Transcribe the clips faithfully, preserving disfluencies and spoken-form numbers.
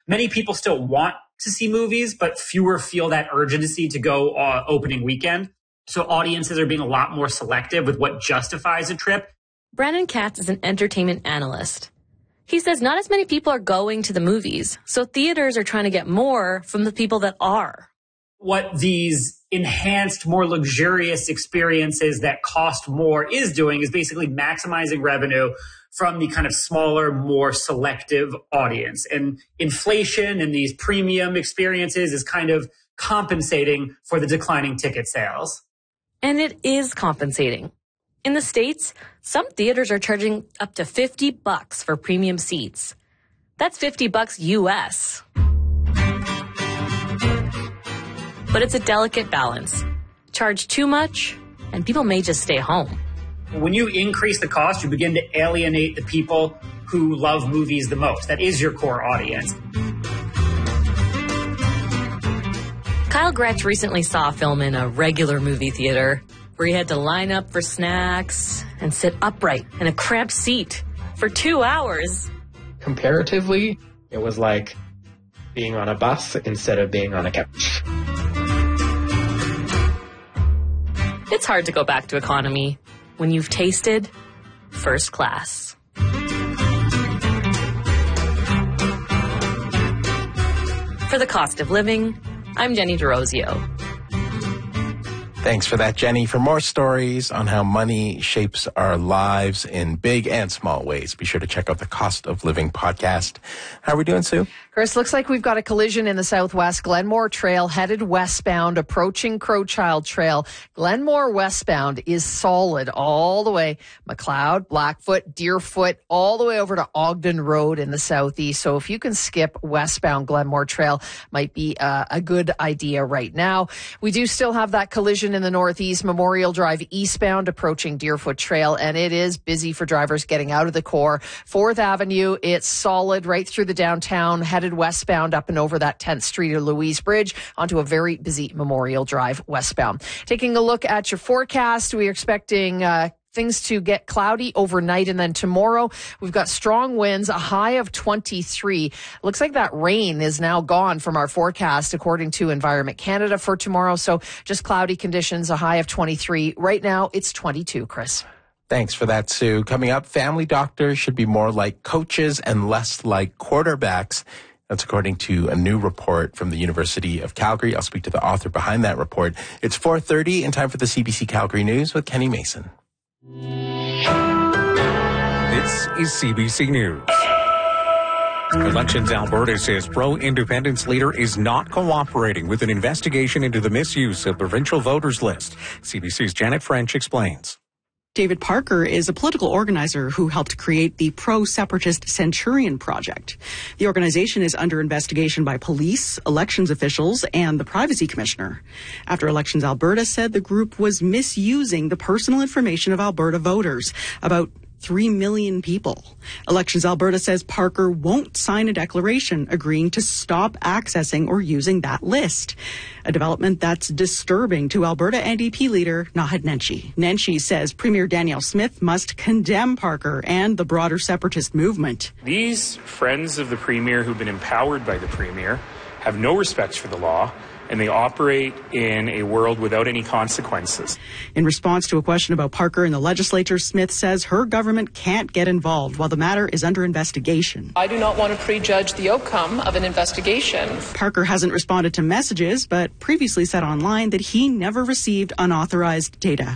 Many people still want to see movies, but fewer feel that urgency to go uh, opening weekend. So audiences are being a lot more selective with what justifies a trip. Brandon Katz is an entertainment analyst. He says not as many people are going to the movies, so theaters are trying to get more from the people that are. What these enhanced, more luxurious experiences that cost more is doing is basically maximizing revenue from the kind of smaller, more selective audience. And inflation and these premium experiences is kind of compensating for the declining ticket sales. And it is compensating. In the States, some theaters are charging up to fifty bucks for premium seats. That's fifty bucks U S. But it's a delicate balance. Charge too much, and people may just stay home. When you increase the cost, you begin to alienate the people who love movies the most. That is your core audience. Kyle Gretsch recently saw a film in a regular movie theater where he had to line up for snacks and sit upright in a cramped seat for two hours. Comparatively, it was like being on a bus instead of being on a couch. It's hard to go back to economy when you've tasted first class. For the Cost of Living, I'm Jenny DeRozio. Thanks for that, Jenny. For more stories on how money shapes our lives in big and small ways, be sure to check out the Cost of Living podcast. How are we doing, Sue? Chris, looks like we've got a collision in the Southwest Glenmore Trail headed westbound, approaching Crowchild Trail. Glenmore westbound is solid all the way. McLeod, Blackfoot, Deerfoot, all the way over to Ogden Road in the southeast. So if you can skip westbound Glenmore Trail, might be uh, a good idea right now. We do still have that collision in the northeast, Memorial Drive eastbound, approaching Deerfoot Trail, and it is busy for drivers getting out of the core. fourth Avenue, it's solid right through the downtown, headed westbound up and over that tenth Street or Louise Bridge onto a very busy Memorial Drive westbound. Taking a look at your forecast, we are expecting uh, things to get cloudy overnight, and then tomorrow we've got strong winds, a high of twenty-three. Looks like that rain is now gone from our forecast according to Environment Canada for tomorrow. So just cloudy conditions, a high of twenty-three. Right now it's twenty-two, Chris. Thanks for that, Sue. Coming up, family doctors should be more like coaches and less like quarterbacks. That's according to a new report from the University of Calgary. I'll speak to the author behind that report. It's four thirty and time for the C B C Calgary News with Kenny Mason. This is C B C News. Elections Alberta says pro-independence leader is not cooperating with an investigation into the misuse of provincial voters list. C B C's Janet French explains. David Parker is a political organizer who helped create the pro-separatist Centurion Project. The organization is under investigation by police, elections officials, and the Privacy Commissioner, after Elections Alberta said the group was misusing the personal information of Alberta voters, about three million people. Elections Alberta says Parker won't sign a declaration agreeing to stop accessing or using that list, a development that's disturbing to Alberta N D P leader Naheed Nenshi. Nenshi says Premier Danielle Smith must condemn Parker and the broader separatist movement. These friends of the Premier who've been empowered by the Premier have no respect for the law, and they operate in a world without any consequences. In response to a question about Parker in the legislature, Smith says her government can't get involved while the matter is under investigation. I do not want to prejudge the outcome of an investigation. Parker hasn't responded to messages, but previously said online that he never received unauthorized data.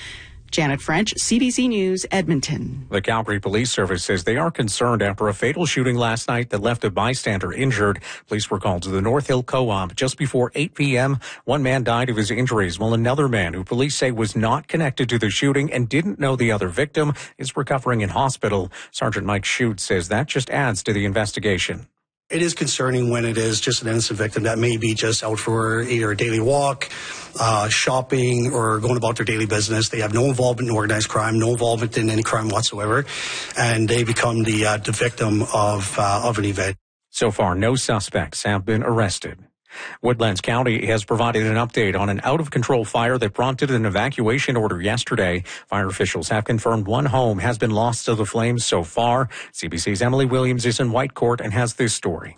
Janet French, C B C News, Edmonton. The Calgary Police Service says they are concerned after a fatal shooting last night that left a bystander injured. Police were called to the North Hill Co-op just before eight p.m. One man died of his injuries, while another man, who police say was not connected to the shooting and didn't know the other victim, is recovering in hospital. Sergeant Mike Shute says that just adds to the investigation. It is concerning when it is just an innocent victim that may be just out for either a daily walk, uh, shopping, or going about their daily business. They have no involvement in organized crime, no involvement in any crime whatsoever, and they become the uh, the victim of uh, of an event. So far, no suspects have been arrested. Woodlands County has provided an update on an out-of-control fire that prompted an evacuation order yesterday. Fire officials have confirmed one home has been lost to the flames so far. C B C's Emily Williams is in Whitecourt and has this story.